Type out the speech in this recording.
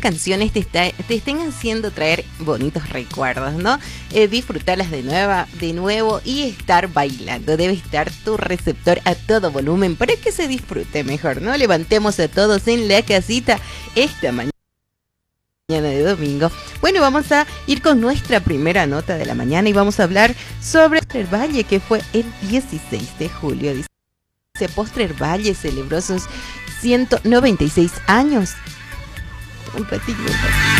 canciones te estén haciendo traer bonitos recuerdos, ¿no? Disfrutarlas de nuevo y estar bailando. Debe estar tu receptor a todo volumen para que se disfrute mejor, ¿no? Levantemos a todos en la casita esta mañana de domingo. Bueno, vamos a ir con nuestra primera nota de la mañana y vamos a hablar sobre el Valle, que fue el 16 de julio. Dice, Postrer Valle celebró sus 196 años. Un ratito.